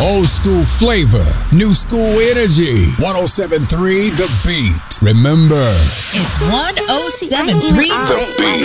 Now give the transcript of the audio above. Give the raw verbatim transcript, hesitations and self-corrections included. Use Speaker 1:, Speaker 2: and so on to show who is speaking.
Speaker 1: Old school flavor, new school energy. one oh seven point three The Beat. Remember,
Speaker 2: It's one oh seven point three The Beat.